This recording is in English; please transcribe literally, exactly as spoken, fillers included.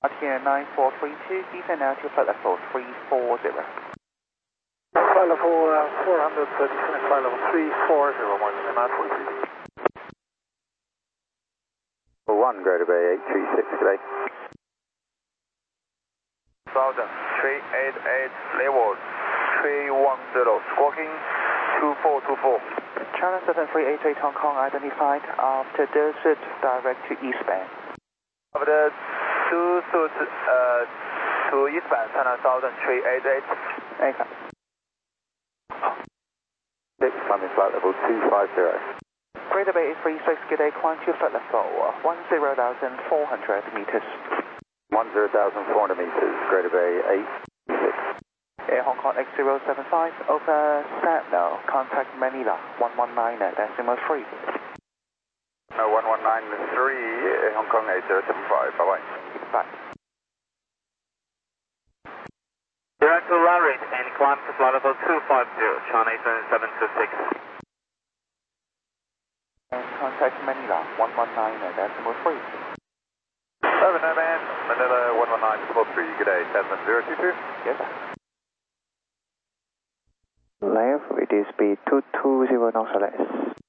R T N nine four three two, descend now to flight level three four zero. Flight level uh, four hundred, uh, descending flight level three four zero, Martin nine four three two. one, Greater Bay eight three six today. Southern three eight eight, level three one zero, squawking two four two four. China seven three eight eight Hong Kong identified after desert direct to eastbound. After two suits uh, to eastbound, China Southern three eight eight. Okay. six, climbing flight level two five zero. Greater Bay eight three six, good day, climb to flight level one zero thousand four hundred meters. one zero thousand four hundred meters, Greater Bay eight six. Air Hong Kong X zero seven five, over Sentinel, contact Manila, one one nine at decimal three. No, one one nine three, Air Hong Kong eight zero seven five, bye-bye. Bye. Direct to Larry and climb to flight level two five zero, China Eastern seven two six. And contact Manila, one one nine at decimal three. Over no man, Manila one one nine decimal three, good day, Tasman zero two two. Yes, sir. Left, reduce speed two two zero knots or less.